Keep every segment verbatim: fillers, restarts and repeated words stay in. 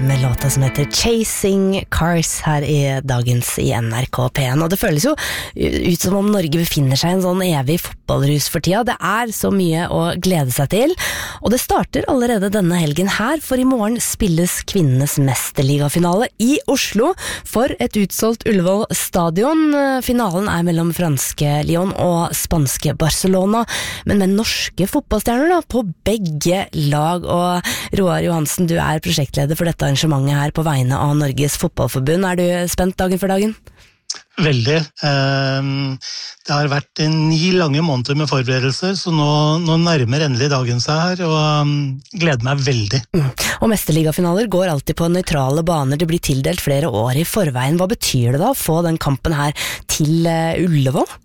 med låta som heter Chasing Cars her i dagens i N R K P en. Og det føles jo ut som om Norge befinner seg i en sånn evig fotballrus for tida. Det er så mye å glede seg til. Og det starter allerede denne helgen her, for i morgen spilles kvinnenes mesterligafinale i Oslo for et utsolgt Ullevål stadion. Finalen er mellom franske Lyon og spanske Barcelona, men med norske fotballstjerner da, på begge lag. Og Roar Johansen, du er prosjektleder for dette arrangementet her på vegne av Norges Fotballforbund. Er du spent dagen for dagen? Veldig. Det har vært ni lange måneder med forberedelser, så nå, nå nærmer endelig dagen seg her, og gleder meg veldig. Mm. Og mesterligafinaler går alltid på nøytrale baner. Det blir tildelt flere år i forveien. Hva betyr det da å få den kampen her til Ullevål?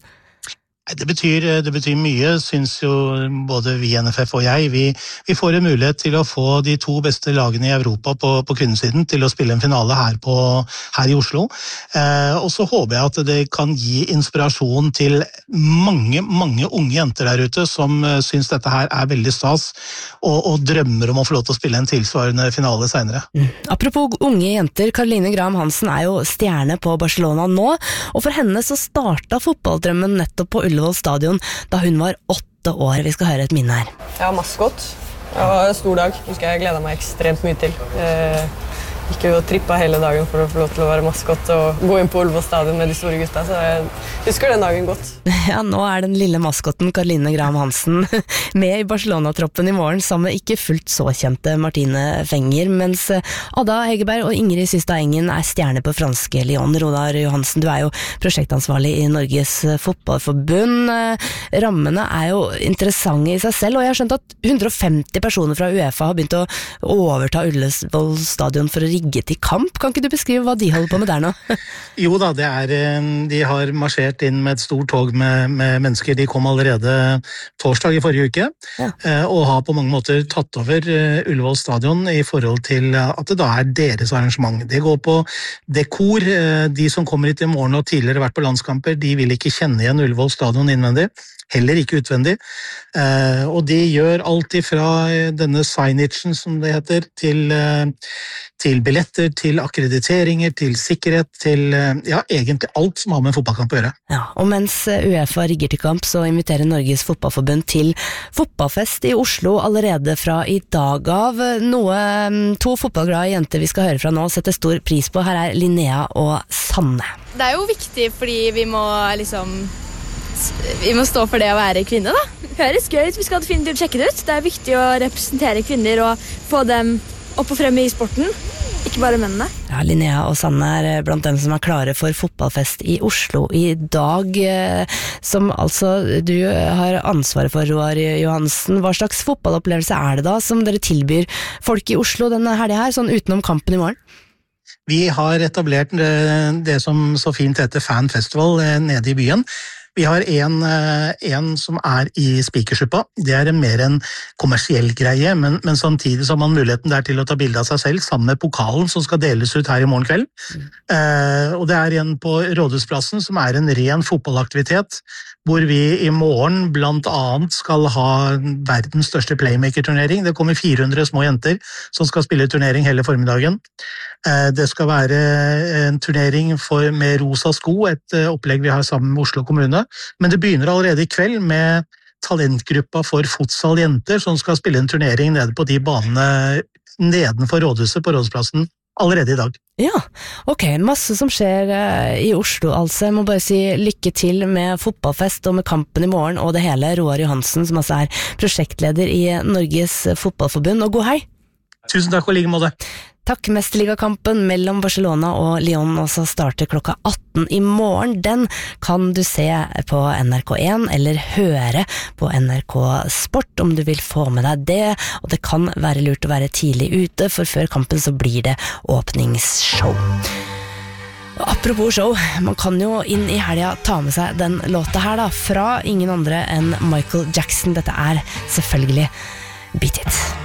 Det betyr, det betyr mye, synes jo både vi i N F F og jeg. Vi, vi får en mulighet til å få de to beste lagene i Europa på, på kvinnesiden til å spille en finale her, på, her i Oslo. Eh, og så håper jeg at det kan gi inspirasjon til mange, mange unge jenter der ute som synes dette her er veldig stas, og, og drømmer om å få lov til å spille en tilsvarende finale senere. Mm. Apropos unge jenter, Caroline Graham Hansen er jo stjerne på Barcelona nå, og for henne så startet fotballdrømmen nettopp på Ullevål stadion da hun var åtte år. Vi skal høre et minne her. Jeg var maskot. Det var en stor dag. Husker jeg gledet meg ekstremt mye til. Jeg gikk jo og trippet hele dagen for å få lov til å være maskot og gå inn på Ullevål stadion med de store gutta, så jeg husker den dagen godt. Ja, nå er den lille maskotten Caroline Graham Hansen med i Barcelona-troppen i morgen sammen med ikke fullt så kjente Martine Fenger, mens Ada Hegerberg og Ingrid Systad Engen er stjerne på franske Lyon. Roar Johansen, du er jo prosjektansvarlig i Norges Fotballforbund. Rammene er jo interessante i seg selv, og jeg har skjønt at hundre og femti personer fra UEFA har begynt å overta Ullevål stadion for å rigge til kamp. Kan ikke du beskrive hva de holder på med der nå? Jo da, det er, de har marsjert inn med et stort tog med, med mennesker. De kom allerede torsdag i forrige uke, ja. Og har på mange måter tatt over Ullevål stadion i forhold til at det da er deres arrangement. Det går på dekor. De som kommer hit i morgen og tidligere vært på landskamper, de vil ikke kjenne igjen Ullevål stadion innvendig. Heller ikke utvendig, eh, og de gjør alt ifra denne signagen som det heter, til, eh, til billetter, til akkrediteringer, til sikkerhet, til ja, egentlig alt som har med en fotballkamp å gjøre. Ja, og mens UEFA rigger til kamp, så inviterer Norges Fotballforbund til fotballfest i Oslo allerede fra i dag av. Noe to fotballglade jenter vi skal høre fra nå setter stor pris på. Her er Linnea og Sanne. Det er jo viktig fordi vi må liksom Vi må stå for det å være kvinne, da. Høres gøy ut, vi skal definitivt sjekke det ut. Det er viktig å representere kvinner og få dem opp og frem i sporten, ikke bare mennene. Ja, Linnea og Sanne er blant dem som er klare for fotballfest i Oslo i dag, som altså du har ansvaret for, Roar Johansen. Hva slags fotballopplevelse er det da som dere tilbyr folk i Oslo denne helgen her, sånn utenom kampen i morgen? Vi har etablert det som så fint heter Fan Festival nede i byen. Vi har en, en som er i Spikersuppa. Det er en mer en kommersiell greie, men, men samtidig så har man muligheten der til å ta bilde av seg selv sammen med pokalen som skal deles ut her i morgen kveld. Mm. Eh, og det er en på Rådhusplassen som er en ren fotballaktivitet, hvor vi i morgen blant annet skal ha verdens største playmaker-turnering. Det kommer fire hundre små jenter som skal spille turnering hele formiddagen. Eh, det skal være en turnering for, med rosa sko, et uh, opplegg vi har sammen med Oslo kommune. Men det begynner allerede i kveld med talentgruppa for futsal-jenter som skal spille en turnering nede på de banene nedenfor rådhuset på Rådhusplassen allerede i dag. Ja, ok, masse som skjer uh, i Oslo altså. Jeg må bare si lykke til med fotballfest og med kampen i morgen og det hele. Roar Johansen, som altså er prosjektleder i Norges Fotballforbund, og god hei! Tusen takk og like måte. Takk, mesterligakampen mellom Barcelona og Lyon også starter klokka atten i morgen. Den kan du se på N R K en eller høre på N R K Sport om du vil få med deg det, og det kan være lurt å være tidlig ute, for før kampen så blir det åpningsshow. Apropos show, man kan jo inn i helga ta med seg den låta her da, fra ingen andre enn Michael Jackson. Dette er selvfølgelig Beat It.